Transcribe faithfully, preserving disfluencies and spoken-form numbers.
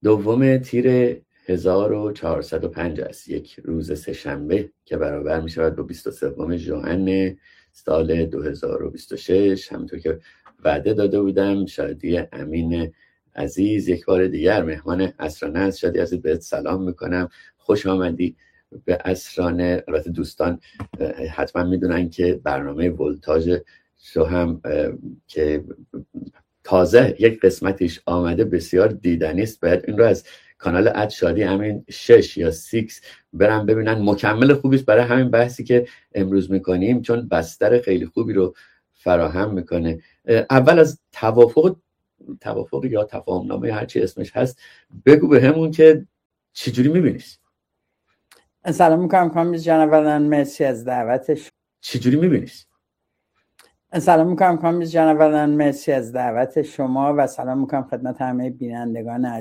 دوم تیر هزار و چهارصد و پنج است، یک روز سه‌شنبه که برابر می شود با بیست و سوم ژوئن سال دو هزار و بیست و شش. همونطور که وعده داده بودم، شادی امین عزیز یک بار دیگر مهمان عصرانه است. شادی عزیز بهت سلام میکنم، خوش آمدی به عصرانه. البته دوستان حتما میدونن که برنامه ولتاژ شو هم که تازه یک قسمتیش آمده بسیار دیدنی است. باید این رو از کانال اد شادی امین شش یا سیکس برن ببینن. مکمل خوبی است برای همین بحثی که امروز میکنیم، چون بستر خیلی خوبی رو فراهم میکنه. اول از توافق توافق یا تفاهم نامه هر چی اسمش هست بگو به همون که چجوری میبینیش. سلام میکنم کامیز جان، اولا مرسی از دعوتش. چجوری میبینیش؟ سلام میکنم کامیز جان، اولا مرسی از دعوت شما و سلام میکنم خدمت همه بینندگان